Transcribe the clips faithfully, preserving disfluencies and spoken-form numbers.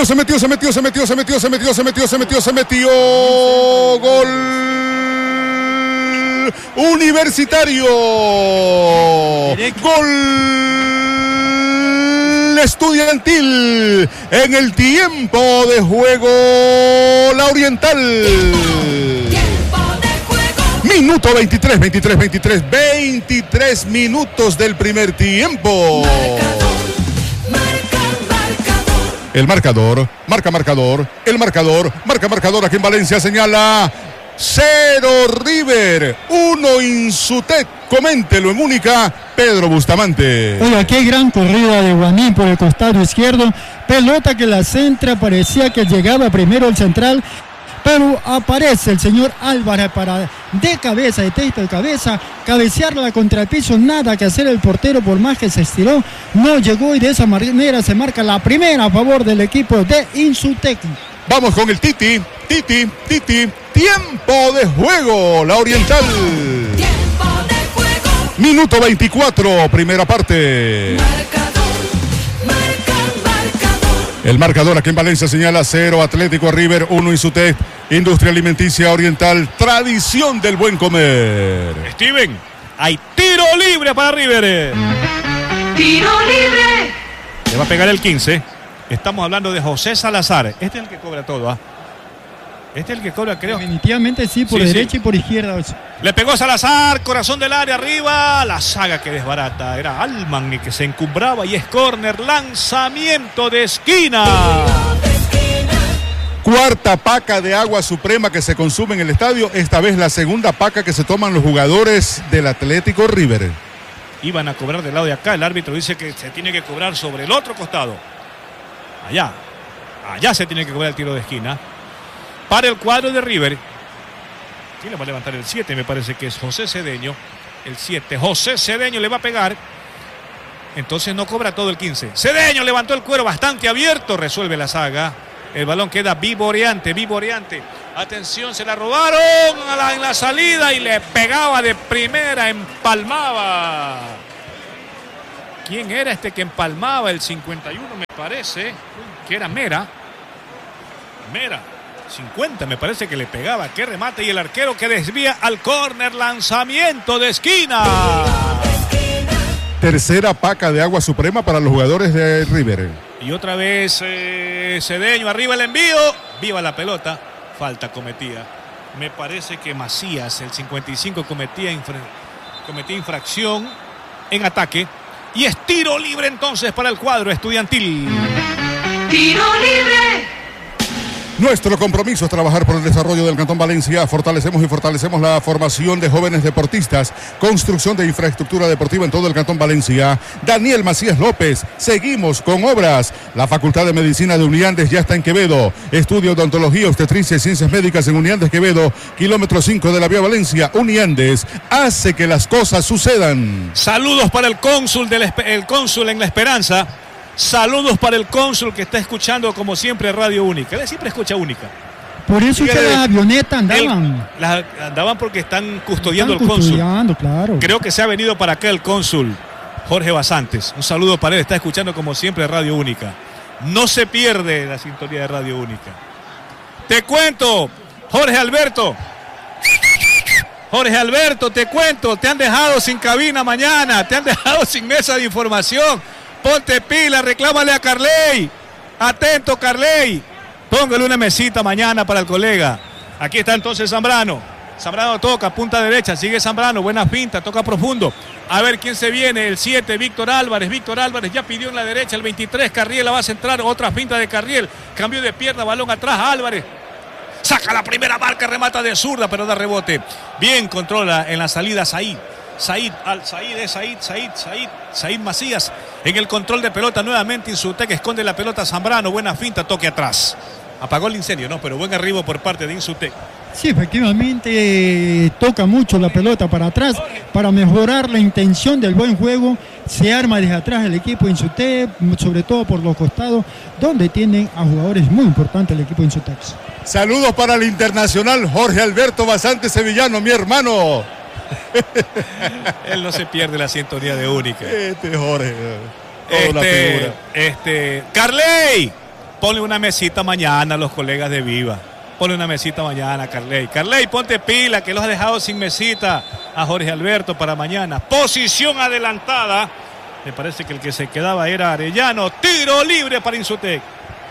metió, se metió, se metió, se metió, se metió, se metió, se metió, se metió, se metió. Gol Universitario. Gol Estudiantil en el tiempo de juego. La Oriental. Minuto veintitrés, veintitrés, veintitrés, veintitrés minutos del primer tiempo. El marcador, marca marcador, el marcador, marca marcador. Aquí en Valencia señala cero River, uno Insutec. Coméntelo en única, Pedro Bustamante. Oiga, qué gran corrida de Guanín por el costado izquierdo. Pelota que la centra, parecía que llegaba primero el central, pero aparece el señor Álvarez para de cabeza, de texto de cabeza, cabecearla contra el piso, nada que hacer el portero por más que se estiró, no llegó y de esa manera se marca la primera a favor del equipo de Insutec. Vamos con el Titi, Titi, Titi, tiempo de juego, la Oriental. Tiempo de juego. Minuto veinticuatro, primera parte. El marcador aquí en Valencia señala cero Atlético River, uno Insutec. Industria Alimenticia Oriental, tradición del buen comer. Steven, hay tiro libre para River. Tiro libre. Le va a pegar el quince. Estamos hablando de José Salazar. Este es el que cobra todo, ¿ah? ¿eh? Este es el que cobra, creo. Definitivamente sí, por sí, derecha sí. Y por izquierda. Le pegó Salazar, corazón del área arriba. La saga que desbarata. Era Alman que se encumbraba y es córner. Lanzamiento de esquina. Cuarta paca de agua suprema que se consume en el estadio. Esta vez la segunda paca que se toman los jugadores del Atlético River. Iban a cobrar del lado de acá. El árbitro dice que se tiene que cobrar sobre el otro costado. Allá. Allá se tiene que cobrar el tiro de esquina. Para el cuadro de River. ¿Quién le va a levantar el siete? Me parece que es José Cedeño. El siete. José Cedeño le va a pegar. Entonces no cobra todo el quince. Cedeño levantó el cuero bastante abierto. Resuelve la saga. El balón queda vivoreante, vivoreante. Atención, se la robaron a la, en la salida y le pegaba de primera, empalmaba. ¿Quién era este que empalmaba? El cincuenta y uno me parece, que era Mera. Mera, cincuenta me parece que le pegaba. Qué remate y el arquero que desvía al córner, lanzamiento de esquina. Tercera paca de agua suprema para los jugadores de River. Y otra vez eh, Cedeño, arriba el envío, viva la pelota, falta cometida. Me parece que Macías, el cincuenta y cinco, cometía, infra, cometía infracción en ataque. Y es tiro libre entonces para el cuadro estudiantil. Tiro libre. Nuestro compromiso es trabajar por el desarrollo del Cantón Valencia. Fortalecemos y fortalecemos la formación de jóvenes deportistas. Construcción de infraestructura deportiva en todo el Cantón Valencia. Daniel Macías López. Seguimos con obras. La Facultad de Medicina de Uniandes ya está en Quevedo. Estudio de Odontología, Obstetricia y Ciencias Médicas en Uniandes, Quevedo. Kilómetro cinco de la Vía Valencia. Uniandes hace que las cosas sucedan. Saludos para el cónsul, del, el cónsul en La Esperanza. Saludos para el cónsul que está escuchando como siempre Radio Única. Él siempre escucha Única. Por eso que las avionetas andaban. El, las andaban porque están custodiando están el cónsul. Custodiando, claro. Creo que se ha venido para acá el cónsul Jorge Basantes. Un saludo para él. Está escuchando como siempre Radio Única. No se pierde la sintonía de Radio Única. Te cuento, Jorge Alberto. Jorge Alberto, te cuento. Te han dejado sin cabina mañana. Te han dejado sin mesa de información. Ponte pila, reclámale a Carley. Atento, Carley. Póngale una mesita mañana para el colega. Aquí está entonces Zambrano. Zambrano toca, punta derecha, sigue Zambrano, buena finta, toca profundo. A ver quién se viene, el siete, Víctor Álvarez. Víctor Álvarez ya pidió en la derecha, el veintitrés, Carriel la va a centrar, otra finta de Carriel. Cambio de pierna, balón atrás, Álvarez. Saca la primera marca, remata de zurda, pero da rebote. Bien controla en la salida Said. Said, al Said es Said, Said, Said, Said Macías en el control de pelota nuevamente. Insutec esconde la pelota Zambrano, buena finta, toque atrás. Apagó el incendio, ¿no? Pero buen arribo por parte de Insutec. Sí, efectivamente eh, toca mucho la pelota para atrás para mejorar la intención del buen juego. Se arma desde atrás el equipo Insutec, sobre todo por los costados, donde tienen a jugadores muy importantes el equipo Insutec. Saludos para el internacional Jorge Alberto Basante Sevillano, mi hermano. Él no se pierde la sintonía de Única. Este Jorge. Este, este, Carley. Ponle una mesita mañana a los colegas de Viva. Ponle una mesita mañana, Carley. Carley, ponte pila, que los ha dejado sin mesita a Jorge Alberto para mañana. Posición adelantada. Me parece que el que se quedaba era Arellano. Tiro libre para Insutec.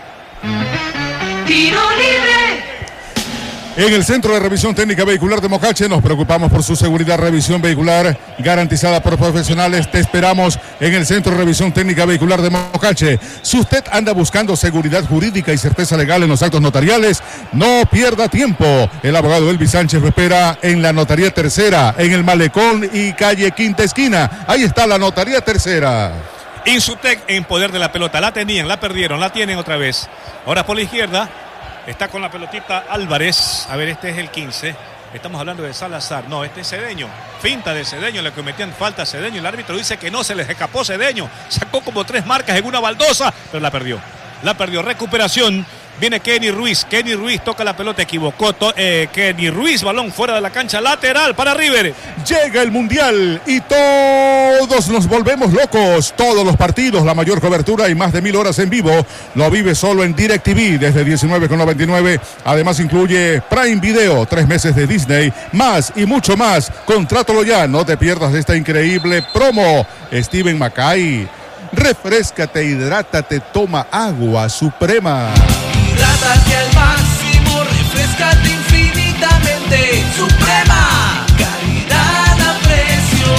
Tiro libre. En el Centro de Revisión Técnica Vehicular de Mocache nos preocupamos por su seguridad. Revisión vehicular garantizada por profesionales. Te esperamos en el Centro de Revisión Técnica Vehicular de Mocache. Si usted anda buscando seguridad jurídica y certeza legal en los actos notariales, no pierda tiempo. El abogado Elvis Sánchez lo espera en la Notaría Tercera, en el Malecón y calle Quinta Esquina. Ahí está la Notaría Tercera. Insutec en poder de la pelota. La tenían, la perdieron, la tienen otra vez. Ahora por la izquierda. Está con la pelotita Álvarez. A ver, este es el quince. Estamos hablando de Salazar. No, este es Cedeño. Finta de Cedeño. Le cometían falta a Cedeño. El árbitro dice que no, se les escapó Cedeño. Sacó como tres marcas en una baldosa, pero la perdió. La perdió. Recuperación. Viene Kenny Ruiz. Kenny Ruiz toca la pelota. Equivocó. Eh, Kenny Ruiz. Balón fuera de la cancha. Lateral para River. Llega el Mundial y todos nos volvemos locos. Todos los partidos, la mayor cobertura y más de mil horas en vivo. Lo vive solo en DirecTV desde diecinueve con noventa y nueve. Además incluye Prime Video, tres meses de Disney, más y mucho más. Contrátalo ya. No te pierdas esta increíble promo. Steven Macay. Refréscate, hidrátate, toma agua suprema. Hidrátate al máximo, refrescate infinitamente. Suprema, calidad a precio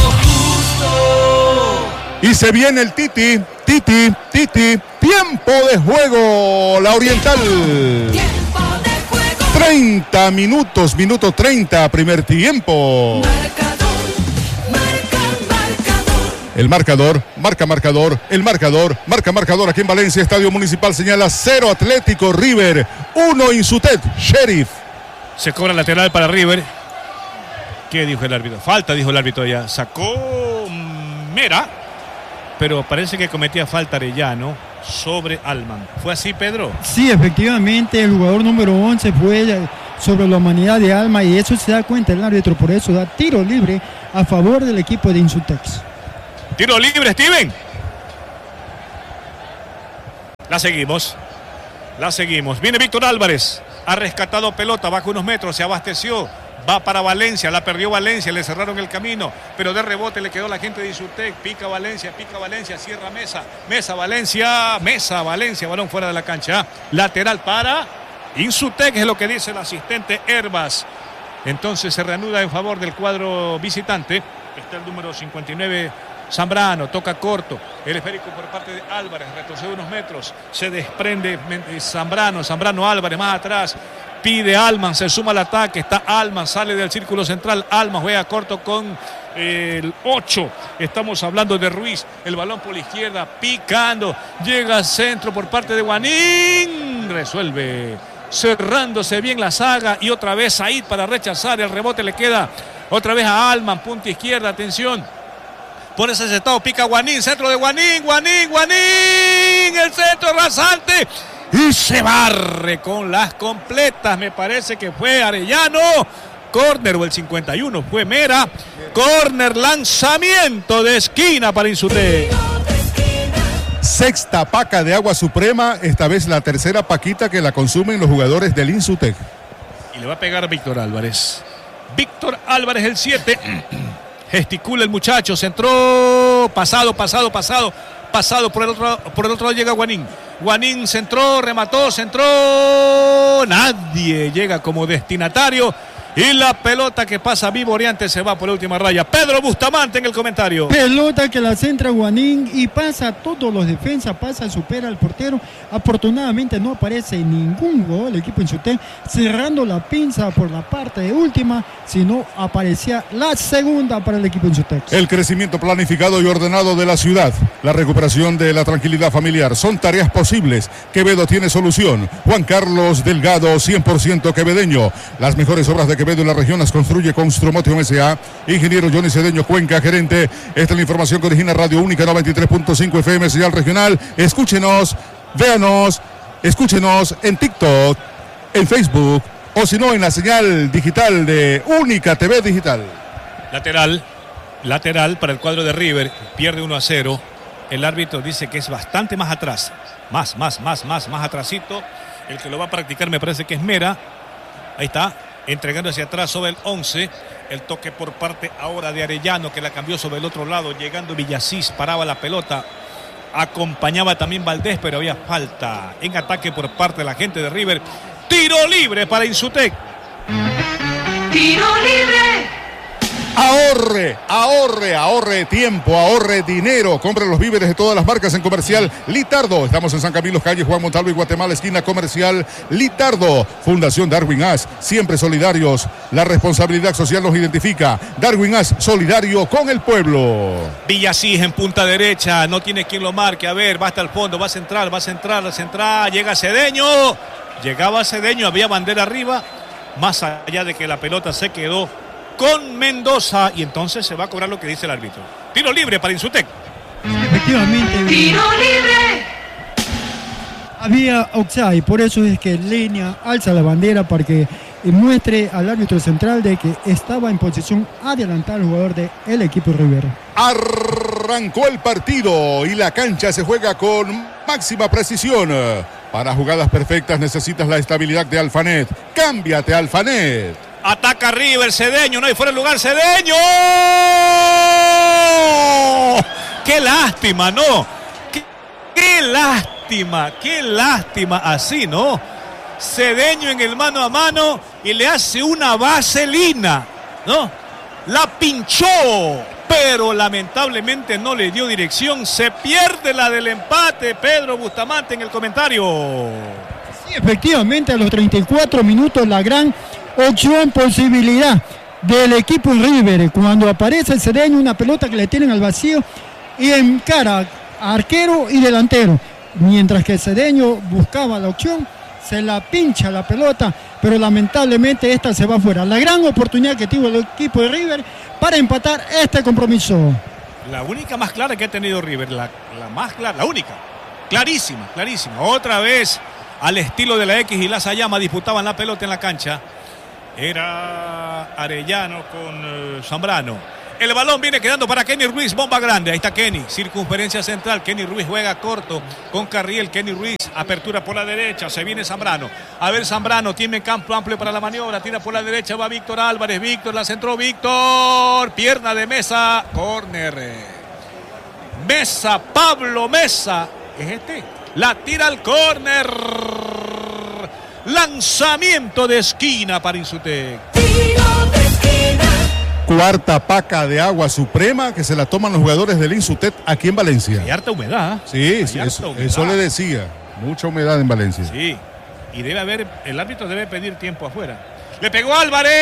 justo. Y se viene el Titi, Titi, Titi. Tiempo de juego, la Oriental. Tiempo de juego. treinta minutos, minuto treinta, primer tiempo. Marcador, marca, marcador. El marcador, marca marcador, el marcador, marca marcador aquí en Valencia, Estadio Municipal señala cero Atlético River, uno Insutec, Sheriff. Se cobra lateral para River. ¿Qué dijo el árbitro? Falta, dijo el árbitro ya. Sacó Mera, pero parece que cometía falta Arellano sobre Alman. ¿Fue así, Pedro? Sí, efectivamente, el jugador número once fue sobre la humanidad de Alma y eso se da cuenta el árbitro, por eso da tiro libre a favor del equipo de Insutec. Tiro libre, Steven. La seguimos. La seguimos. Viene Víctor Álvarez. Ha rescatado pelota. Baja unos metros. Se abasteció. Va para Valencia. La perdió Valencia. Le cerraron el camino. Pero de rebote le quedó la gente de Insutec. Pica Valencia. Pica Valencia. Cierra Mesa. Mesa Valencia. Mesa Valencia. Balón fuera de la cancha. Lateral para Insutec. Es lo que dice el asistente Herbas. Entonces se reanuda en favor del cuadro visitante. Está el número cincuenta y nueve. Zambrano, toca corto, el esférico por parte de Álvarez, retrocede unos metros, se desprende Zambrano, Zambrano Álvarez más atrás, pide Alman, se suma al ataque, está Alman, sale del círculo central, Alman juega corto con el ocho, estamos hablando de Ruiz, el balón por la izquierda, picando, llega al centro por parte de Guanín, resuelve, cerrándose bien la saga y otra vez Said para rechazar, el rebote le queda otra vez a Alman, punta izquierda, atención. Por ese sector pica Guanín, centro de Guanín, Guanín, Guanín, el centro rasante y se barre con las completas, me parece que fue Arellano, córner o el cincuenta y uno fue Mera, córner, lanzamiento de esquina para Insutec. Sexta paca de agua suprema, esta vez la tercera paquita que la consumen los jugadores del Insutec. Y le va a pegar a Víctor Álvarez. Víctor Álvarez el siete. Gesticula el muchacho, centró, pasado, pasado, pasado, pasado, por el otro, por el otro lado llega Guanín. Guanín centró, remató, centró, nadie llega como destinatario. Y la pelota que pasa vivo Oriente se va por la última raya. Pedro Bustamante en el comentario. Pelota que la centra Guanín y pasa a todos los defensas, pasa, supera al portero. Afortunadamente no aparece ningún gol el equipo Insutec cerrando la pinza por la parte de última, sino aparecía la segunda para el equipo Insutec. El crecimiento planificado y ordenado de la ciudad, la recuperación de la tranquilidad familiar, son tareas posibles. Quevedo tiene solución. Juan Carlos Delgado, cien por ciento quevedeño. Las mejores obras de Quevedo en la región las construye Construmotion S A. Ingeniero Johnny Cedeño Cuenca, gerente. Esta es la información que origina Radio Única noventa y tres punto cinco F M, señal regional. Escúchenos, véanos, escúchenos en TikTok, en Facebook, o si no en la señal digital de Única T V Digital. Lateral, lateral para el cuadro de River, pierde uno a cero. El árbitro dice que es bastante más atrás. Más, más, más, más, más atrasito. El que lo va a practicar me parece que es Mera. Ahí está, entregando hacia atrás sobre el once. El toque por parte ahora de Arellano, que la cambió sobre el otro lado. Llegando Villasís, paraba la pelota. Acompañaba también Valdés, pero había falta en ataque por parte de la gente de River. Tiro libre para Insutec. Tiro libre. Ahorre, ahorre, ahorre tiempo, ahorre dinero. Compre los víveres de todas las marcas en Comercial Litardo. Estamos en San Camilo, calle Juan Montalvo y Guatemala, esquina Comercial Litardo. Fundación Darwin As, siempre solidarios. La responsabilidad social nos identifica. Darwin As, solidario con el pueblo. Villasís en punta derecha, no tiene quien lo marque. A ver, va hasta el fondo, va a centrar, va a centrar, va a centrar. Llega Cedeño. Llegaba Cedeño, había bandera arriba. Más allá de que la pelota se quedó con Mendoza, y entonces se va a cobrar lo que dice el árbitro. Tiro libre para Insutec. Efectivamente. Tiro libre. Había offside, por eso es que Línea alza la bandera para que muestre al árbitro central de que estaba en posición adelantada el jugador del equipo River. Arrancó el partido y la cancha se juega con máxima precisión. Para jugadas perfectas necesitas la estabilidad de Alfanet. Cámbiate, Alfanet. Ataca River, Cedeño, no hay fuera de lugar, Cedeño. ¡Qué lástima, no! ¡Qué, qué lástima, qué lástima así, ¿no? Cedeño en el mano a mano y le hace una vaselina, ¿no? La pinchó, pero lamentablemente no le dio dirección. Se pierde la del empate. Pedro Bustamante en el comentario. Sí, efectivamente, a los treinta y cuatro minutos la gran opción, posibilidad del equipo River, cuando aparece el Cedeño, una pelota que le tienen al vacío y encara a arquero y delantero, mientras que el Cedeño buscaba la opción, se la pincha la pelota, pero lamentablemente esta se va fuera. La gran oportunidad que tuvo el equipo de River para empatar este compromiso. La única más clara que ha tenido River, la, la más clara, la única, clarísima, clarísima. Otra vez al estilo de la X y la Sayama disputaban la pelota en la cancha. Era Arellano con uh, Zambrano. El balón viene quedando para Kenny Ruiz, bomba grande. Ahí está Kenny, circunferencia central. Kenny Ruiz juega corto con Carriel. Kenny Ruiz, apertura por la derecha. Se viene Zambrano. A ver, Zambrano tiene campo amplio para la maniobra. Tira por la derecha, va Víctor Álvarez. Víctor la centró, Víctor. Pierna de Mesa, córner. Mesa, Pablo Mesa. ¿Es este? La tira al córner. Lanzamiento de esquina para Insutec. Tiro de esquina. Cuarta paca de agua suprema que se la toman los jugadores del Insutec aquí en Valencia. Hay harta humedad. Sí, sí, harta eso, humedad. eso le decía. Mucha humedad en Valencia. Sí, y debe haber, el árbitro debe pedir tiempo afuera. Le pegó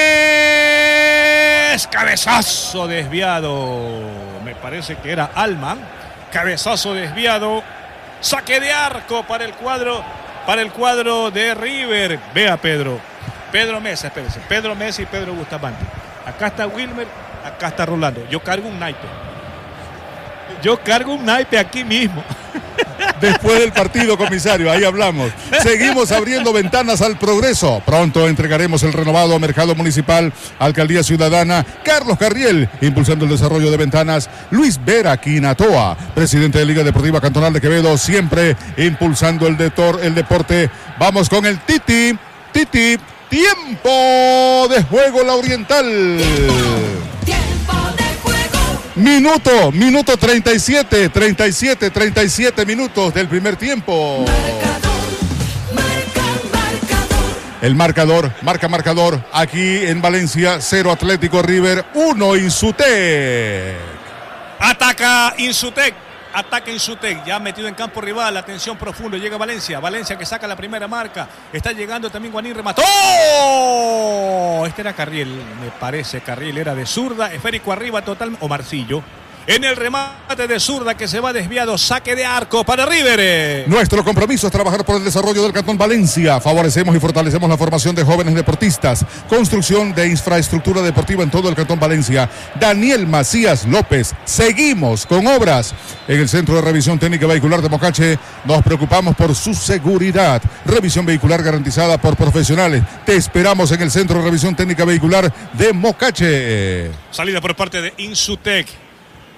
Álvarez. Cabezazo desviado. Me parece que era Alman. Cabezazo desviado. Saque de arco para el cuadro. Para el cuadro de River. Vea Pedro. Pedro Mesa, espérense. Pedro Mesa y Pedro Bustamante. Acá está Wilmer, acá está Rolando. Yo cargo un naipe. Yo cargo un naipe aquí mismo. Después del partido, comisario, ahí hablamos. Seguimos abriendo ventanas al progreso. Pronto entregaremos el renovado mercado municipal, Alcaldía Ciudadana. Carlos Carriel, impulsando el desarrollo de ventanas. Luis Vera Quinatoa, presidente de Liga Deportiva Cantonal de Quevedo, siempre impulsando el, detor, el deporte. Vamos con el Titi. Titi, tiempo de juego La Oriental. Tiempo de juego. Minuto, minuto treinta y siete, treinta y siete, treinta y siete minutos del primer tiempo. Marcador, marca, marcador. El marcador, marca marcador, aquí en Valencia, cero Atlético River, uno Insutec. Ataca Insutec. Ataca Insutec, ya metido en campo rival, atención profundo, llega Valencia, Valencia que saca la primera marca, está llegando también Guanín, remató, este era Carriel, me parece, Carriel era de zurda, esférico arriba total, o Marcillo, en el remate de zurda que se va desviado, saque de arco para River. Nuestro compromiso es trabajar por el desarrollo del Cantón Valencia. Favorecemos y fortalecemos la formación de jóvenes deportistas. Construcción de infraestructura deportiva en todo el Cantón Valencia. Daniel Macías López. Seguimos con obras. En el Centro de Revisión Técnica Vehicular de Mocache nos preocupamos por su seguridad. Revisión vehicular garantizada por profesionales. Te esperamos en el Centro de Revisión Técnica Vehicular de Mocache. Salida por parte de Insutec.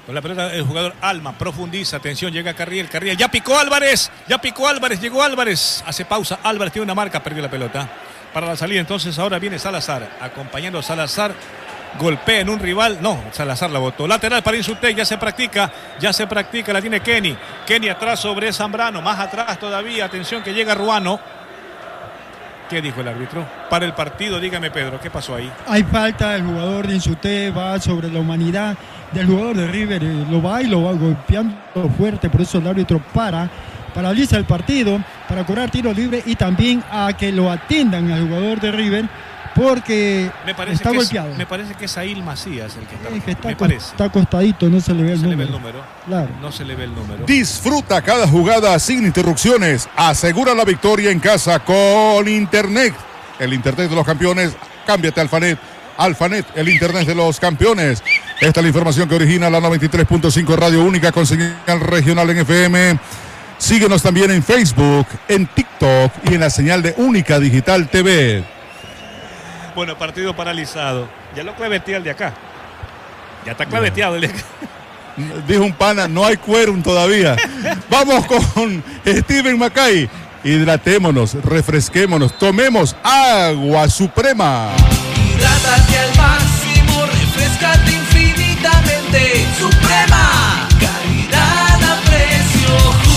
Con la pelota el jugador Alma profundiza, atención, llega Carriel, Carriel, ya picó Álvarez, ya picó Álvarez, llegó Álvarez, hace pausa, Álvarez tiene una marca, perdió la pelota. Para la salida entonces ahora viene Salazar, acompañando a Salazar, golpea en un rival, no, Salazar la botó. Lateral para Insutec, ya se practica, ya se practica, la tiene Kenny, Kenny atrás sobre Zambrano, más atrás todavía, atención que llega Ruano. ¿Qué dijo el árbitro? Para el partido, dígame Pedro, ¿qué pasó ahí? Hay falta, el jugador de Insutec va sobre la humanidad del jugador de River, eh, lo va y lo va golpeando fuerte, por eso el árbitro para, paraliza el partido para cobrar tiro libre y también a que lo atiendan al jugador de River porque me parece está que golpeado. Es, me parece que es Ail Macías el que está, es que está, me co- parece. está acostadito, no se le ve No el se le ve número. el número. Claro. No se le ve el número. Disfruta cada jugada sin interrupciones. Asegura la victoria en casa con Internet. El Internet de los campeones. Cámbiate a Alfanet. Alfanet, el Internet de los campeones. Esta es la información que origina la noventa y tres punto cinco Radio Única con señal regional en F M. Síguenos también en Facebook, en TikTok y en la señal de Única Digital T V. Bueno, partido paralizado. Ya lo clavetea el de acá. Ya está claveteado el de acá. Dijo un pana, no hay quórum todavía. Vamos con Steven Macay. Hidratémonos, refresquémonos, tomemos agua suprema. Hidrátate al máximo, refrescate infinitamente. Suprema, calidad a precio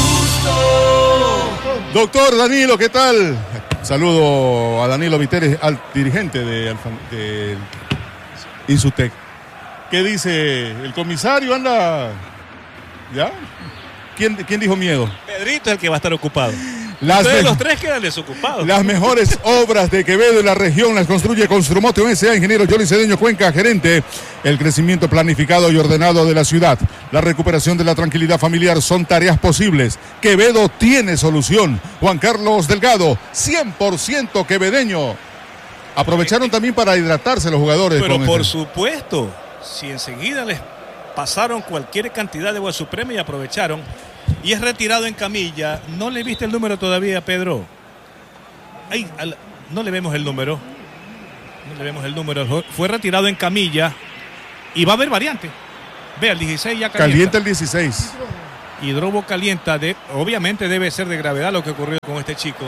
justo. Doctor Danilo, ¿qué tal? Saludo a Danilo Viteres, al dirigente de, Alfa, de Insutec. ¿Qué dice el comisario? Anda, ¿ya? ¿Quién, quién dijo miedo? Pedrito es el que va a estar ocupado. Las Ustedes me- los tres quedan desocupados. Las mejores obras de Quevedo en la región las construye Construmoto S A, ingeniero Yoli Cedeño Cuenca, gerente. El crecimiento planificado y ordenado de la ciudad, la recuperación de la tranquilidad familiar son tareas posibles. Quevedo tiene solución. Juan Carlos Delgado, cien por ciento quevedeño. Aprovecharon también para hidratarse los jugadores. Pero con por este- supuesto, si enseguida les pasaron cualquier cantidad de agua suprema y aprovecharon, y es retirado en camilla, ¿no le viste el número todavía, Pedro? Ay, al- no le vemos el número. No le vemos el número. Fue retirado en camilla y va a haber variante. Vea, el dieciséis ya calienta. Calienta el dieciséis. Hidrobo calienta, de, obviamente debe ser de gravedad lo que ocurrió con este chico.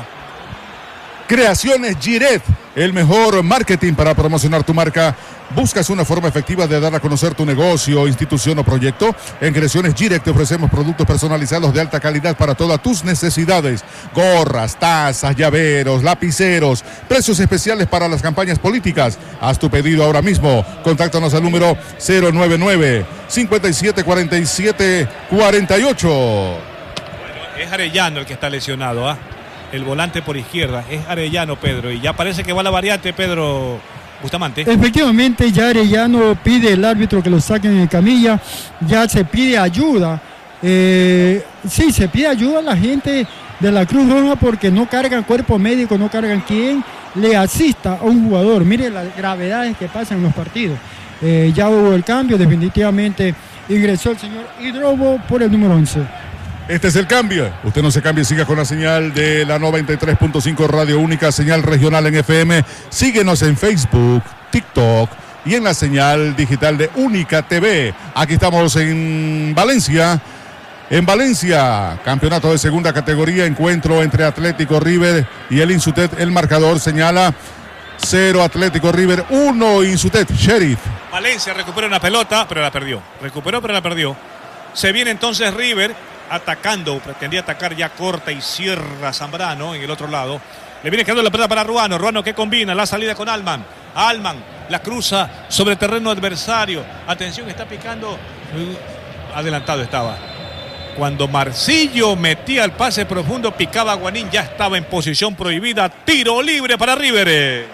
Creaciones Giret, el mejor marketing para promocionar tu marca. ¿Buscas una forma efectiva de dar a conocer tu negocio, institución o proyecto? En Creaciones Giret te ofrecemos productos personalizados de alta calidad para todas tus necesidades. Gorras, tazas, llaveros, lapiceros, precios especiales para las campañas políticas. Haz tu pedido ahora mismo. Contáctanos al número cero nueve nueve, cinco siete cuatro siete cuatro ocho. Bueno, es Arellano el que está lesionado, ¿ah? El volante por izquierda, es Arellano, Pedro, y ya parece que va la variante, Pedro Bustamante. Efectivamente, ya Arellano pide el árbitro que lo saquen en camilla, ya se pide ayuda. Eh, sí, se pide ayuda a la gente de la Cruz Roja porque no cargan cuerpo médico, no cargan quien le asista a un jugador. Mire las gravedades que pasan en los partidos. Eh, ya hubo el cambio, definitivamente ingresó el señor Hidrobo por el número once. Este es el cambio. Usted no se cambie, siga con la señal de la noventa y tres punto cinco Radio Única, señal regional en F M. Síguenos en Facebook, TikTok y en la señal digital de Única T V. Aquí estamos en Valencia. En Valencia, campeonato de segunda categoría, encuentro entre Atlético River y el Insutec. El marcador señala cero Atlético River, uno Insutec. Sheriff. Valencia recupera una pelota, pero la perdió. Recuperó, pero la perdió. Se viene entonces River atacando, pretendía atacar, ya corta y cierra Zambrano en el otro lado. Le viene quedando la pelota para Ruano. Ruano que combina la salida con Alman. Alman la cruza sobre terreno adversario. Atención, está picando. Adelantado estaba. Cuando Marcillo metía el pase profundo, picaba a Guanín, ya estaba en posición prohibida. Tiro libre para River.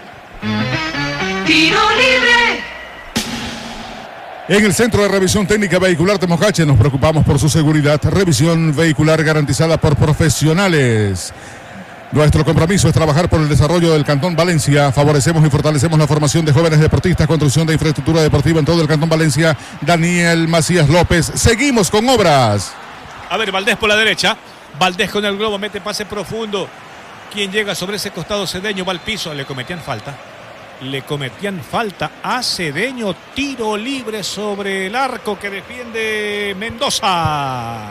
Tiro libre. En el Centro de Revisión Técnica Vehicular Temocache nos preocupamos por su seguridad. Revisión vehicular garantizada por profesionales. Nuestro compromiso es trabajar por el desarrollo del Cantón Valencia. Favorecemos y fortalecemos la formación de jóvenes deportistas, construcción de infraestructura deportiva en todo el Cantón Valencia. Daniel Macías López. Seguimos con obras. A ver, Valdés por la derecha. Valdés con el globo, mete pase profundo. Quien llega sobre ese costado Cedeño va al piso. Le cometían falta. le cometían falta a Cedeño. Tiro libre sobre el arco que defiende Mendoza.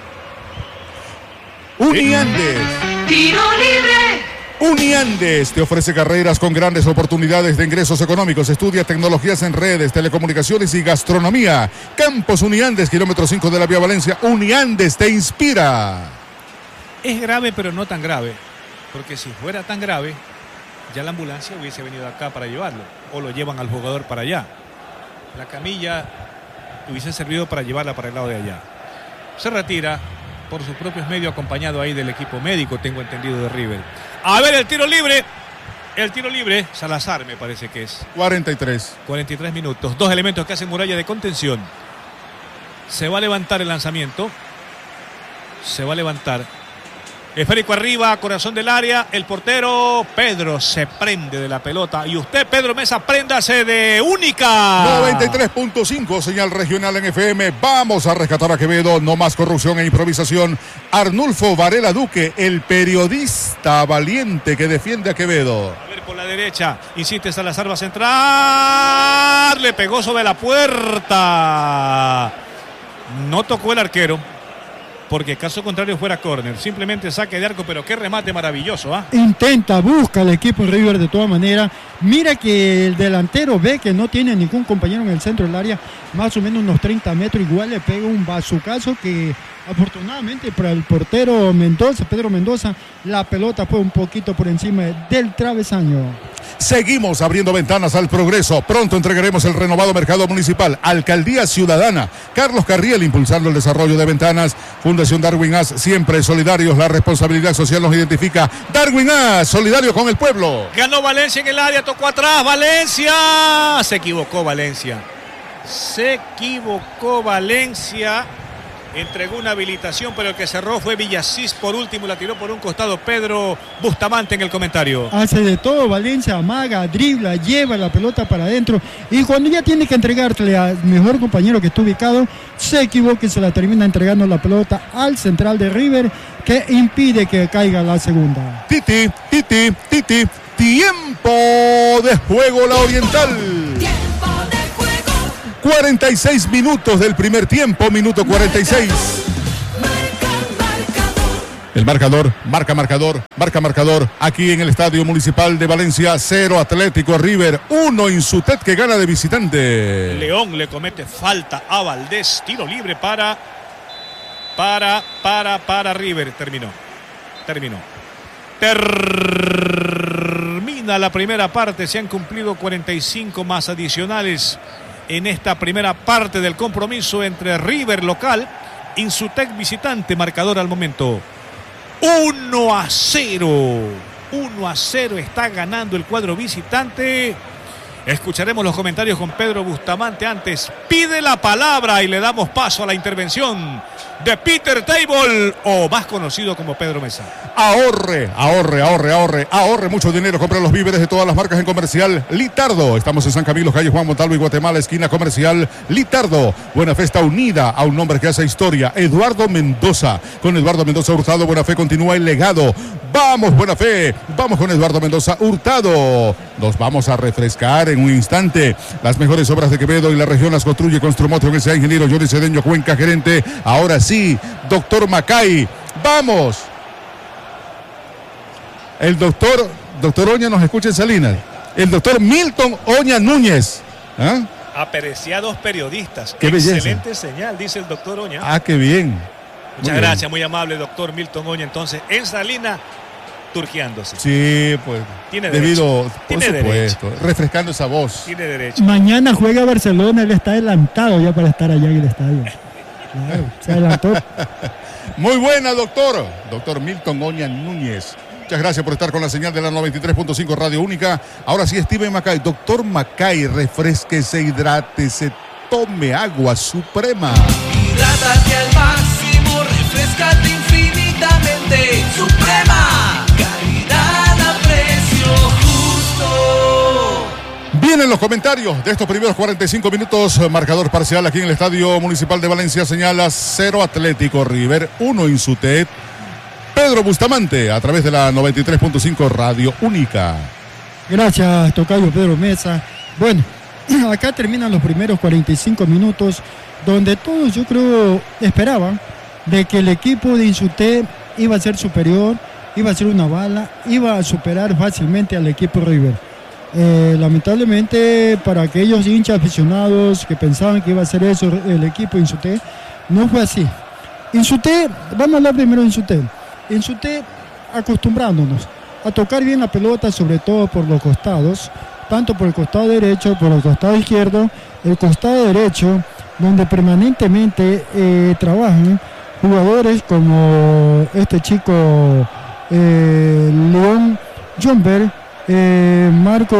Uniandes. Tiro libre. Uniandes te ofrece carreras con grandes oportunidades de ingresos económicos. Estudia tecnologías en redes, telecomunicaciones y gastronomía. Campos Uniandes, kilómetro cinco de la Vía Valencia. Uniandes te inspira. Es grave, pero no tan grave. Porque si fuera tan grave, ya la ambulancia hubiese venido acá para llevarlo. O lo llevan al jugador para allá. La camilla hubiese servido para llevarla para el lado de allá. Se retira por sus propios medios, acompañado ahí del equipo médico, tengo entendido, de River. A ver, el tiro libre. El tiro libre, Salazar me parece que es. cuarenta y tres. cuarenta y tres minutos. Dos elementos que hacen muralla de contención. Se va a levantar el lanzamiento. Se va a levantar. Esférico arriba, corazón del área. El portero Pedro se prende de la pelota. Y usted, Pedro Mesa, préndase de Única. noventa y tres punto cinco, señal regional en F M. Vamos a rescatar a Quevedo. No más corrupción e improvisación. Arnulfo Varela Duque, el periodista valiente que defiende a Quevedo. A ver, por la derecha. Insiste Salazar, va a centrar. Le pegó sobre la puerta. No tocó el arquero, porque caso contrario fuera córner. Simplemente saque de arco, pero qué remate maravilloso, ¿ah? ¿eh? Intenta, busca el equipo River de todas maneras. Mira que el delantero ve que no tiene ningún compañero en el centro del área, más o menos unos treinta metros, igual le pega un bazucazo que afortunadamente para el portero Mendoza, Pedro Mendoza, la pelota fue un poquito por encima del travesaño. Seguimos abriendo ventanas al progreso. Pronto entregaremos el renovado mercado municipal. Alcaldía Ciudadana. Carlos Carriel impulsando el desarrollo de ventanas. Fundación Darwin As, siempre solidarios. La responsabilidad social nos identifica. Darwin As, solidario con el pueblo. Ganó Valencia en el área, tocó atrás. Valencia. Se equivocó Valencia. Se equivocó Valencia. Entregó una habilitación, pero el que cerró fue Villasís por último, la tiró por un costado Pedro Bustamante en el comentario. Hace de todo Valencia, amaga, dribla, lleva la pelota para adentro y cuando ya tiene que entregársele al mejor compañero que está ubicado, se equivoca y se la termina entregando la pelota al central de River, que impide que caiga la segunda. Titi, Titi, Titi, tiempo de juego La Oriental. cuarenta y seis minutos del primer tiempo, minuto cuarenta y seis. El marcador, marca marcador, marca marcador, aquí en el Estadio Municipal de Valencia, cero Atlético River, uno Insutet que gana de visitante. León le comete falta a Valdés, tiro libre para, para, para, para River, terminó, terminó. Termina la primera parte, se han cumplido cuarenta y cinco más adicionales en esta primera parte del compromiso entre River local, Insutec visitante. Marcador al momento uno a cero. uno a cero está ganando el cuadro visitante. Escucharemos los comentarios con Pedro Bustamante. Antes pide la palabra y le damos paso a la intervención de Peter Table, o más conocido como Pedro Mesa. Ahorre, ahorre, ahorre, ahorre, ahorre mucho dinero. Compre los víveres de todas las marcas en Comercial Litardo. Estamos en San Camilo, calle Juan Montalvo y Guatemala, esquina Comercial Litardo. Buena Fe está unida a un nombre que hace historia, Eduardo Mendoza. Con Eduardo Mendoza Hurtado, Buena Fe continúa el legado. Vamos, Buena Fe, vamos con Eduardo Mendoza Hurtado. Nos vamos a refrescar en un instante. Las mejores obras de Quevedo y la región las construye Construmotion. Ese ingeniero Johnny Cedeño Cuenca, gerente. Ahora sí, doctor Macay, vamos. El doctor, doctor Oña nos escucha en Salinas. El doctor Milton Oña Núñez. ¿Ah? Apreciados periodistas. Qué Excelente belleza. señal, dice el doctor Oña. Ah, qué bien. Muchas Muy gracias, bien. muy amable, doctor Milton Oña. Entonces, en Salinas, turqueándose. Sí, pues. Tiene debido, derecho. por Tiene supuesto, refrescando esa voz. Tiene derecho. Mañana juega Barcelona, él está adelantado ya para estar allá en el estadio. Claro, se adelantó. Muy buena, doctor. Doctor Milton Oña Núñez. Muchas gracias por estar con la señal de la noventa y tres punto cinco Radio Única. Ahora sí, Steven Macay. Doctor Macay, refresquese, hidrátese, tome agua suprema. Hidrátate al máximo, refrescate infinitamente. Suprema, calidad a precio justo. Vienen los comentarios de estos primeros cuarenta y cinco minutos. Marcador parcial aquí en el Estadio Municipal de Valencia. Señala cero Atlético River, uno Insutet. Pedro Bustamante a través de la noventa y tres punto cinco Radio Única. Gracias, tocayo Pedro Mesa. Bueno, acá terminan los primeros cuarenta y cinco minutos, donde todos yo creo esperaban de que el equipo de Insuté iba a ser superior, iba a ser una bala, iba a superar fácilmente al equipo River. Eh, lamentablemente para aquellos hinchas aficionados que pensaban que iba a ser eso el equipo Insuté, no fue así. Insuté, vamos a hablar primero de Insuté. Insuté acostumbrándonos a tocar bien la pelota, sobre todo por los costados, tanto por el costado derecho, por el costado izquierdo, el costado derecho, donde permanentemente eh, trabajan jugadores como este chico eh, León Jomber, eh, Marco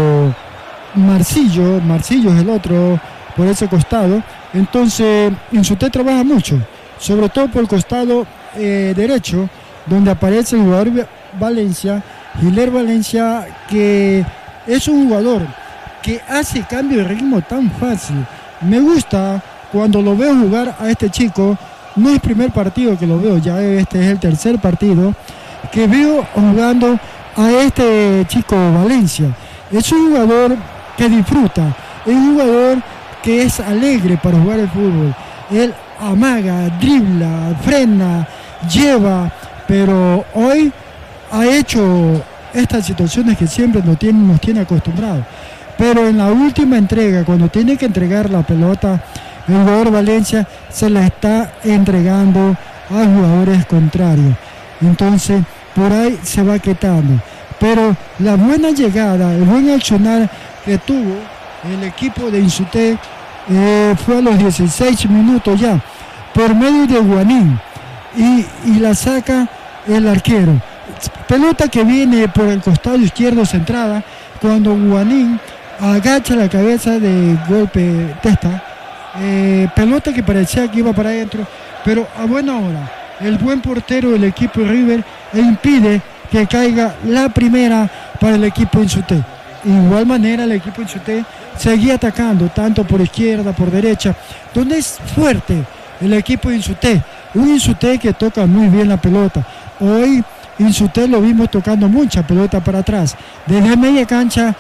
Marcillo, Marcillo es el otro por ese costado. Entonces Insuté trabaja mucho, sobre todo por el costado eh, derecho, donde aparece el jugador Valencia, Giler Valencia, que es un jugador que hace cambio de ritmo tan fácil. Me gusta cuando lo veo jugar a este chico. No es el primer partido que lo veo, ya este es el tercer partido que veo jugando a este chico Valencia. Es un jugador que disfruta, es un jugador que es alegre para jugar el fútbol. Él amaga, dribla, frena, lleva, pero hoy ha hecho estas situaciones que siempre nos tiene, nos tiene acostumbrados. Pero en la última entrega, cuando tiene que entregar la pelota, el jugador Valencia se la está entregando a jugadores contrarios. Entonces, por ahí se va quitando. Pero la buena llegada, el buen accionar que tuvo el equipo de Insuté eh, fue a los dieciséis minutos ya, por medio de Guanín. Y, y la saca el arquero. Pelota que viene por el costado izquierdo centrada, cuando Guanín agacha la cabeza de golpe testa. Eh, pelota que parecía que iba para adentro, pero a buena hora el buen portero del equipo River impide que caiga la primera para el equipo Insuté. De igual manera el equipo Insuté seguía atacando tanto por izquierda, por derecha, donde es fuerte el equipo Insuté, un Insuté que toca muy bien la pelota. Hoy Insuté lo vimos tocando mucha pelota para atrás, desde media cancha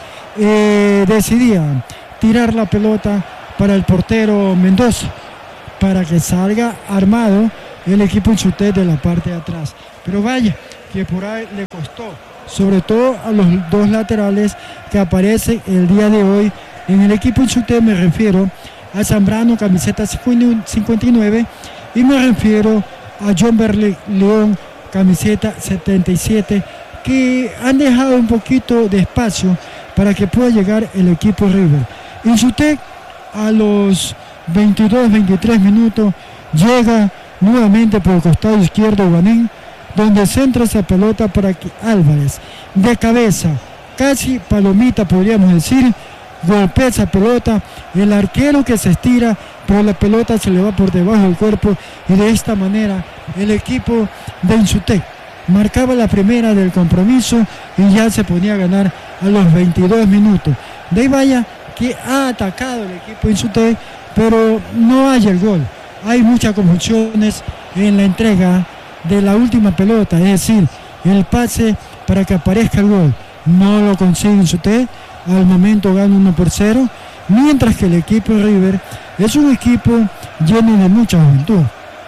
eh, decidía tirar la pelota para el portero Mendoza, para que salga armado el equipo Insuté de la parte de atrás. Pero vaya, que por ahí le costó, sobre todo a los dos laterales que aparecen el día de hoy en el equipo Insuté. Me refiero a Zambrano, camiseta cincuenta y nueve, y me refiero a John Berle León, camiseta setenta y siete, que han dejado un poquito de espacio para que pueda llegar el equipo River. Insuté a los veintidós, veintitrés minutos llega nuevamente por el costado izquierdo Guanín, donde centra esa pelota para que Álvarez, de cabeza, casi palomita podríamos decir, golpea esa pelota, el arquero que se estira, pero la pelota se le va por debajo del cuerpo, y de esta manera el equipo de Insuté marcaba la primera del compromiso y ya se ponía a ganar a los veintidós minutos. De ahí vaya que ha atacado el equipo Insuté, pero no hay el gol. Hay muchas confusiones en la entrega de la última pelota, es decir, el pase para que aparezca el gol. No lo consigue Insuté, al momento gana uno por cero, mientras que el equipo River es un equipo lleno de mucha juventud.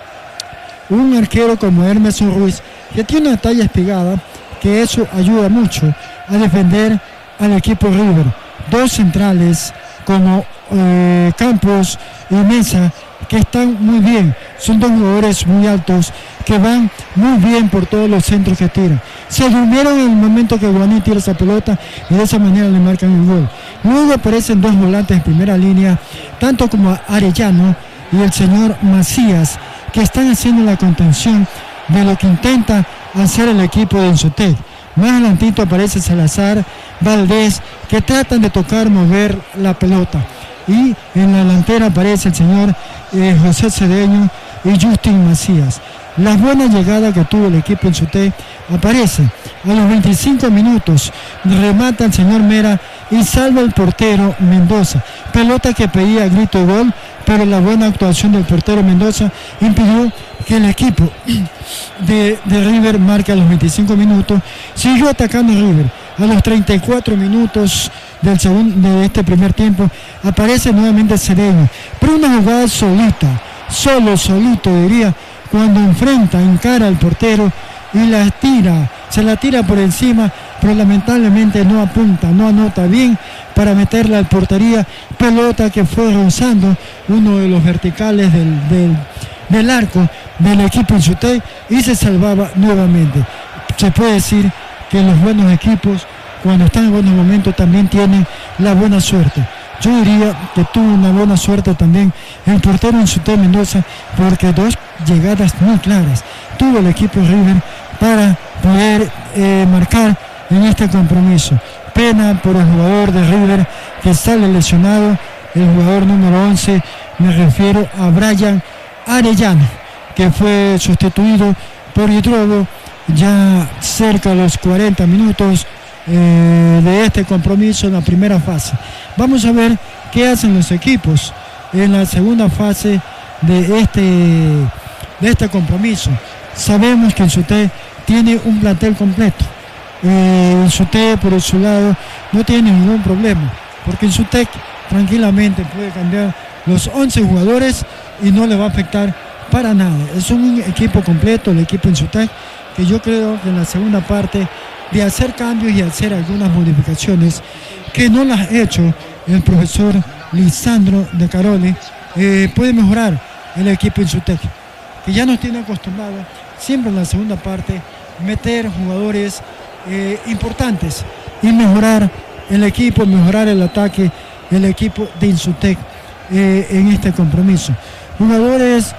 Un arquero como Hermes Ruiz, que tiene una talla espigada, que eso ayuda mucho a defender al equipo River. Dos centrales como eh, Campos y Mesa, que están muy bien, son dos jugadores muy altos que van muy bien por todos los centros que tiran. Se durmieron en el momento que Guanín tira esa pelota y de esa manera le marcan el gol. Luego aparecen dos volantes en primera línea, tanto como Arellano y el señor Macías, que están haciendo la contención de lo que intenta hacer el equipo de Insuté. Más adelantito aparece Salazar, Valdés, que tratan de tocar, mover la pelota. Y en la delantera aparece el señor eh, José Cedeño y Justin Macías. La buena llegada que tuvo el equipo Insuté aparece a los veinticinco minutos, remata el señor Mera y salva el portero Mendoza. Pelota que pedía grito de gol, pero la buena actuación del portero Mendoza impidió que el equipo de, de River marque a los veinticinco minutos. Siguió atacando River, A los treinta y cuatro minutos del segundo, de este primer tiempo, aparece nuevamente Cedeño, pero una jugada solita, solo, solito diría, cuando enfrenta, encara al portero y la tira, se la tira por encima, pero lamentablemente no apunta, no anota bien para meterla al portería, pelota que fue rozando uno de los verticales del, del, del arco del equipo Insutec y se salvaba nuevamente. Se puede decir que los buenos equipos, cuando están en buenos momentos, también tienen la buena suerte. Yo diría que tuvo una buena suerte también el portero Insutec Mendoza, porque dos llegadas muy claras tuvo el equipo River para poder eh, marcar en este compromiso. Pena por el jugador de River que sale lesionado, el jugador número once, me refiero a Brian Arellano, que fue sustituido por Hidrobo ya cerca de los cuarenta minutos eh, de este compromiso en la primera fase. Vamos a ver qué hacen los equipos en la segunda fase de este, de este compromiso. Sabemos que Insutec tiene un plantel completo. Eh, Insutec por su lado no tiene ningún problema, porque Insutec tranquilamente puede cambiar los once jugadores y no le va a afectar para nada. Es un equipo completo, el equipo Insutec, que yo creo que en la segunda parte de hacer cambios y hacer algunas modificaciones que no las ha hecho el profesor Lisandro de Caroli, eh, puede mejorar el equipo Insutec, que ya nos tiene acostumbrado siempre en la segunda parte meter jugadores eh, importantes y mejorar el equipo, mejorar el ataque del equipo de Insutec eh, en este compromiso. Jugadores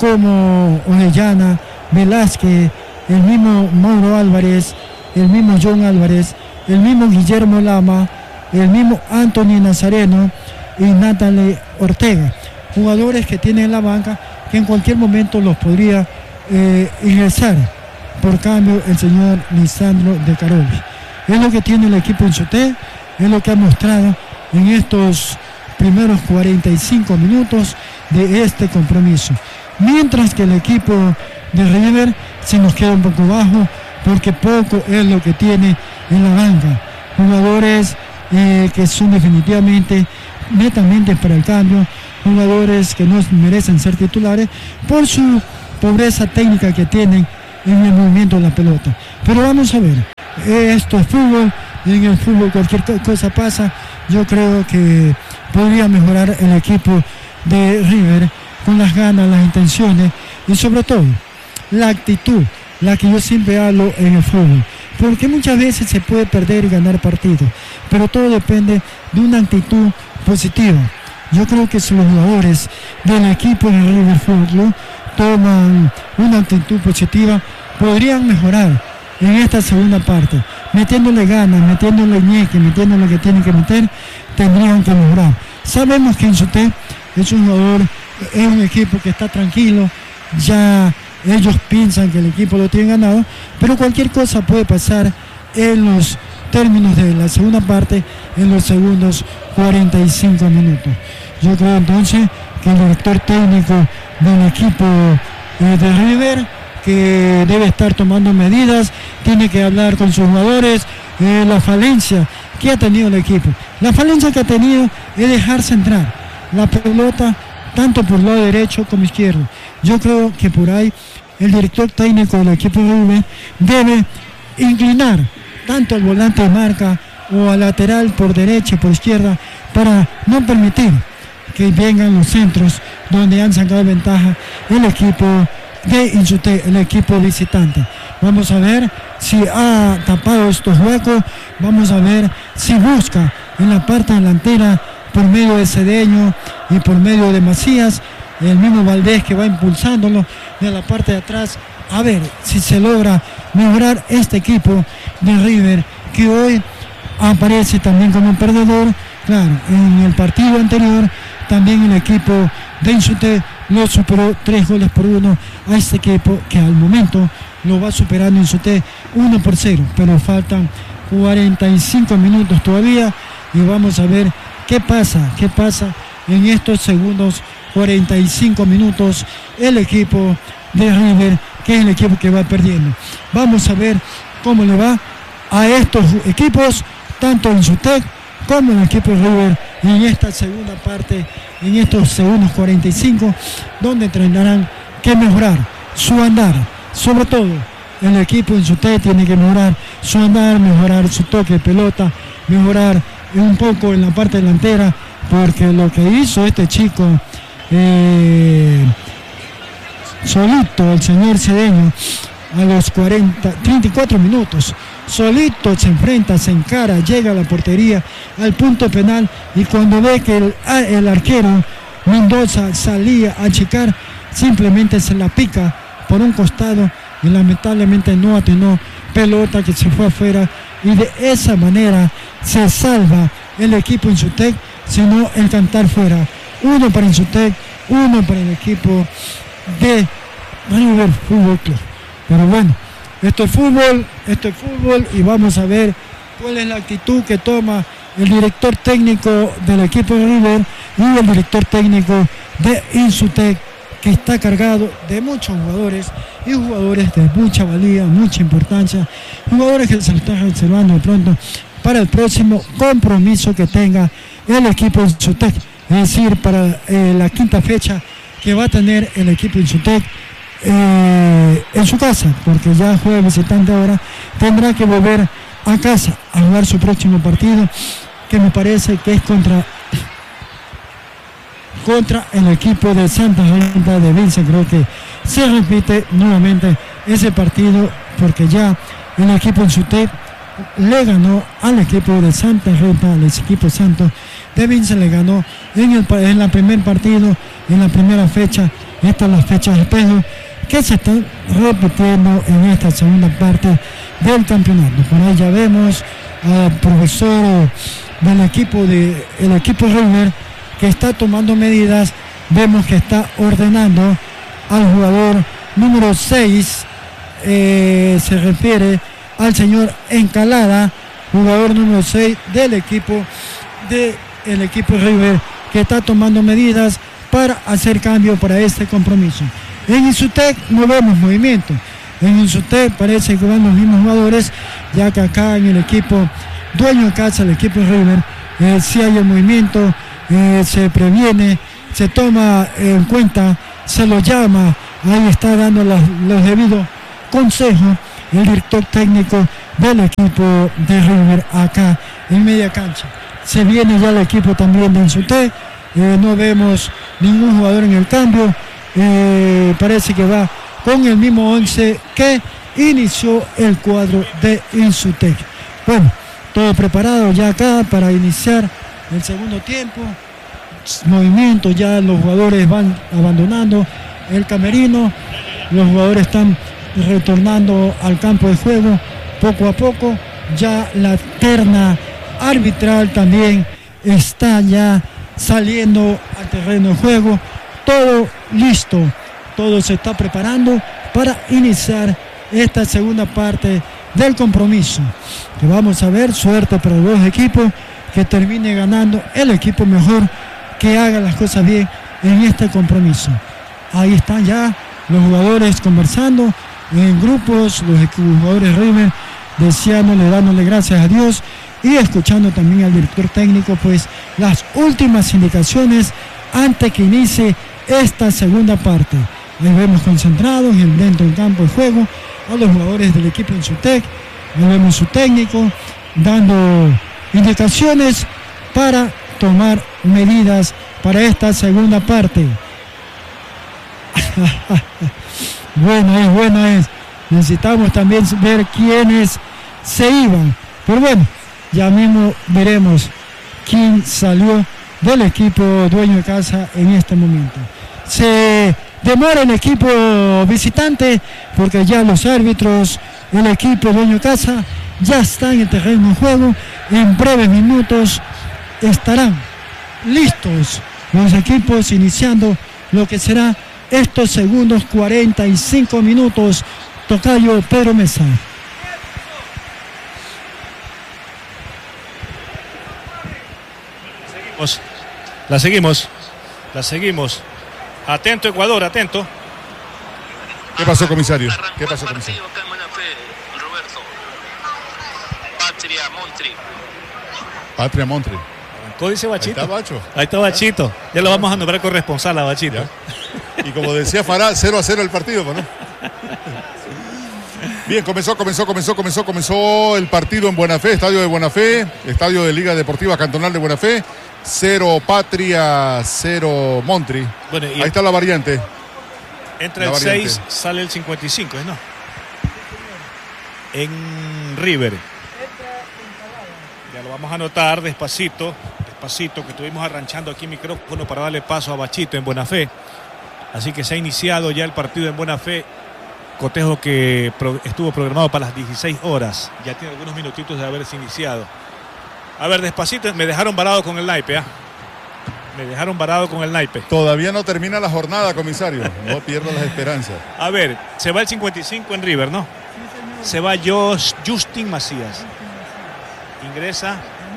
como Orellana, Velázquez, el mismo Mauro Álvarez, el mismo John Álvarez, el mismo Guillermo Lama, el mismo Anthony Nazareno y Natalie Ortega, jugadores que tienen en la banca que en cualquier momento los podría eh, ingresar. Por cambio, el señor Lisandro de Caroli. Es lo que tiene el equipo Insutec, es lo que ha mostrado en estos primeros cuarenta y cinco minutos de este compromiso. Mientras que el equipo de River se nos queda un poco bajo, porque poco es lo que tiene en la banca. Jugadores eh, que son definitivamente netamente para el cambio, jugadores que no merecen ser titulares por su pobreza técnica que tienen en el movimiento de la pelota. Pero vamos a ver, esto es fútbol, y en el fútbol cualquier cosa pasa. Yo creo que podría mejorar el equipo de River con las ganas, las intenciones y sobre todo la actitud, la que yo siempre hablo en el fútbol, porque muchas veces se puede perder y ganar partidos, pero todo depende de una actitud positiva. Yo creo que si los jugadores del equipo de River Fútbol Club toman una actitud positiva, podrían mejorar en esta segunda parte, metiéndole ganas, metiéndole ñeque, metiendo lo que tienen que meter, tendrían que mejorar. Sabemos que Insutec es un jugador, es un equipo que está tranquilo, ya ellos piensan que el equipo lo tiene ganado, pero cualquier cosa puede pasar en los términos de la segunda parte, en los segundos cuarenta y cinco minutos. Yo creo entonces que el director técnico del equipo eh, de River, que debe estar tomando medidas, tiene que hablar con sus jugadores, eh, la falencia que ha tenido el equipo. La falencia que ha tenido es dejar centrar la pelota tanto por el lado derecho como izquierdo. Yo creo que por ahí el director técnico del equipo de River debe inclinar tanto al volante de marca o al lateral por derecha y por izquierda para no permitir que vengan los centros donde han sacado ventaja el equipo de Insutec, el equipo visitante. Vamos a ver si ha tapado estos huecos, vamos a ver si busca en la parte delantera por medio de Cedeño y por medio de Macías, el mismo Valdés que va impulsándolo de la parte de atrás, a ver si se logra mejorar este equipo de River, que hoy aparece también como perdedor. Claro, en el partido anterior también el equipo de Insutec lo superó tres goles por uno a este equipo, que al momento lo va superando Insutec uno por cero, pero faltan cuarenta y cinco minutos todavía y vamos a ver qué pasa, qué pasa en estos segundos cuarenta y cinco minutos el equipo de River, que es el equipo que va perdiendo. Vamos a ver cómo le va a estos equipos, tanto en Sutec como en el equipo de River, en esta segunda parte, en estos segundos cuarenta y cinco, donde tendrán que mejorar su andar, sobre todo el equipo en Sutec tiene que mejorar su andar, mejorar su toque de pelota, mejorar un poco en la parte delantera, porque lo que hizo este chico eh, solito, el señor Cedeño, a los cuarenta, treinta y cuatro minutos, solito se enfrenta, se encara, llega a la portería, al punto penal, y cuando ve que el, el arquero Mendoza salía a checar, simplemente se la pica por un costado y lamentablemente no atinó, pelota que se fue afuera, y de esa manera se salva el equipo Insutec, sino el cantar fuera. Uno para Insutec, uno para el equipo de River Fútbol Club. Pero bueno, esto es fútbol, esto es fútbol, y vamos a ver cuál es la actitud que toma el director técnico del equipo de River y el director técnico de Insutec, que está cargado de muchos jugadores y jugadores de mucha valía, mucha importancia, jugadores que se lo están reservando de pronto para el próximo compromiso que tenga el equipo Insutec, es decir, para eh, la quinta fecha que va a tener el equipo Insutec eh, en su casa, porque ya juega visitante ahora, tendrá que volver a casa a jugar su próximo partido, que me parece que es contra contra el equipo de Santa Rita de Vince. Creo que se repite nuevamente ese partido, porque ya el equipo en Sutec le ganó al equipo de Santa Rita, al equipo santo de Vince le ganó en el en la primer partido, en la primera fecha. Estas son las fechas de espejo que se están repitiendo en esta segunda parte del campeonato. Por ahí ya vemos al profesor del equipo de el equipo River, que está tomando medidas. Vemos que está ordenando al jugador número seis, eh, se refiere al señor Encalada, jugador número seis del equipo de el equipo River, que está tomando medidas para hacer cambio para este compromiso. En Insutec no vemos movimiento, en Insutec parece que van los mismos jugadores, ya que acá en el equipo dueño de casa, el equipo River, eh, sí hay el movimiento. Eh, se previene, se toma en cuenta, se lo llama, ahí está dando las, los debidos consejos el director técnico del equipo de River acá en media cancha. Se viene ya el equipo también de Insutec, eh, no vemos ningún jugador en el cambio, eh, parece que va con el mismo once que inició el cuadro de Insutec. Bueno, todo preparado ya acá para iniciar el segundo tiempo, movimiento, ya los jugadores van abandonando el camerino, los jugadores están retornando al campo de juego poco a poco, ya la terna arbitral también está ya saliendo al terreno de juego, todo listo, todo se está preparando para iniciar esta segunda parte del compromiso, que vamos a ver, suerte para los dos equipos, que termine ganando el equipo mejor, que haga las cosas bien en este compromiso. Ahí están ya los jugadores conversando en grupos, los jugadores River deseándole, dándole gracias a Dios y escuchando también al director técnico, pues las últimas indicaciones antes que inicie esta segunda parte. Ahí vemos concentrados en dentro del campo de juego a los jugadores del equipo Insutec, ahí vemos su técnico dando indicaciones para tomar medidas para esta segunda parte. Bueno es, bueno es. Necesitamos también ver quiénes se iban. Pero bueno, ya mismo veremos quién salió del equipo dueño de casa en este momento. Se demora el equipo visitante porque ya los árbitros, el equipo dueño de casa, ya están en el terreno de juego. En breves minutos estarán listos los equipos iniciando lo que será estos segundos cuarenta y cinco minutos. Tocayo Pedro Mesa. Seguimos, la seguimos, la seguimos. Atento Ecuador, atento. ¿Qué pasó, comisario? ¿Qué pasó, comisario? Patria Montri. Patria Montri. Arrancó, dice Bachito. Ahí está Bacho. Ahí está Bachito. Ya lo vamos a nombrar corresponsal a Bachito. Ya. Y como decía Fará, cero a cero el partido, ¿no? Bien, comenzó, comenzó, comenzó, comenzó, comenzó el partido en Buena Fe, estadio de Buena Fe, estadio de Liga Deportiva Cantonal de Buena Fe. Cero Patria, cero Montri. Bueno, y ahí está la variante. Entra la el variante. seis, sale el cincuenta y cinco, ¿no? En River. Ya lo vamos a anotar despacito, despacito, que estuvimos arranchando aquí micrófono para darle paso a Bachito en Buena Fe. Así que se ha iniciado ya el partido en Buena Fe. Cotejo que pro, estuvo programado para las dieciséis horas. Ya tiene algunos minutitos de haberse iniciado. A ver, despacito, me dejaron varado con el naipe, ¿ah? Me dejaron varado con el naipe. Todavía no termina la jornada, comisario. No pierdo las esperanzas. A ver, se va el cincuenta y cinco en River, ¿no? Se va Josh, Justin Macías. Ingresa.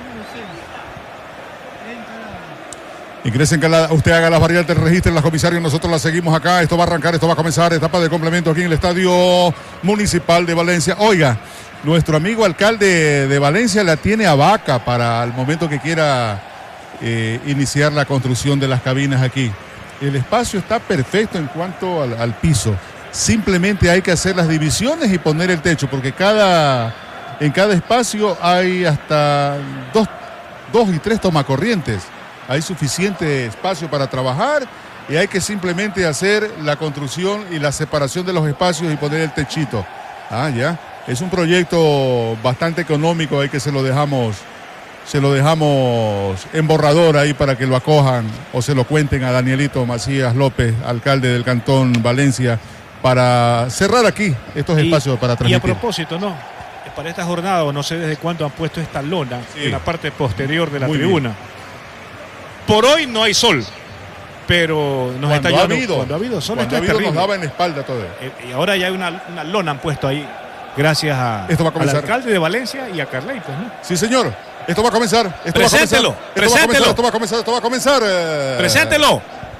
Ingresen, que la, usted haga las variantes, registren las, comisarios, nosotros las seguimos acá. Esto va a arrancar, esto va a comenzar, etapa de complemento aquí en el Estadio Municipal de Valencia. Oiga, nuestro amigo alcalde de Valencia la tiene a vaca para el momento que quiera eh, iniciar la construcción de las cabinas aquí. El espacio está perfecto en cuanto al, al piso. Simplemente hay que hacer las divisiones y poner el techo, porque cada, en cada espacio hay hasta dos, dos y tres tomacorrientes. Hay suficiente espacio para trabajar y hay que simplemente hacer la construcción y la separación de los espacios y poner el techito. Ah, ya. Es un proyecto bastante económico, ahí que se lo dejamos, se lo dejamos en borrador ahí para que lo acojan o se lo cuenten a Danielito Macías López, alcalde del Cantón Valencia, para cerrar aquí estos Y, espacios para y a transmitir. propósito, ¿no? Para esta jornada, no sé desde cuándo han puesto esta lona Sí. en la parte posterior de la Muy tribuna. bien. Por hoy no hay sol, pero nos Cuando está ha lloviendo. habido, Cuando ha habido sol, cuando esto ha es habido nos terrible. daba en la espalda todo. Eh, y ahora ya hay una, una lona han puesto ahí, gracias a, Esto va a al comenzar. alcalde de Valencia y a Carleitos, ¿no? Sí, señor. Esto va a comenzar. Esto Preséntelo, va a comenzar. preséntelo. Esto va a comenzar. Esto va a comenzar. Esto va a comenzar. eh. Preséntelo.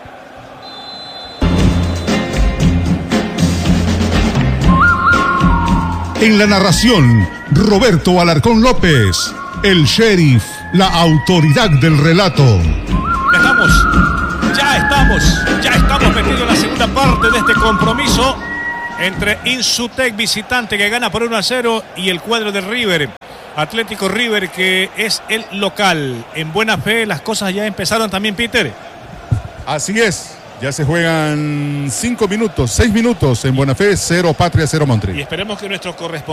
En la narración, Roberto Alarcón López, el sheriff, la autoridad del relato. Ya estamos, ya estamos, ya estamos metidos en la segunda parte de este compromiso entre Insutec visitante que gana por uno a cero y el cuadro de River, Atlético River, que es el local. En Buena Fe las cosas ya empezaron también, Peter. Así es. Ya se juegan cinco minutos, seis minutos en Buena Fe, cero Patria, cero Montri. Y esperemos que nuestro corresponsal